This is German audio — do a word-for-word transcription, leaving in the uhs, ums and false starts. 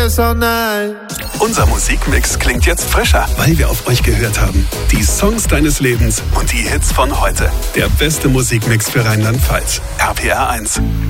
this all night. Unser Musikmix klingt jetzt frischer, weil wir auf euch gehört haben. Die Songs deines Lebens und die Hits von heute. Der beste Musikmix für Rheinland-Pfalz. R P R eins.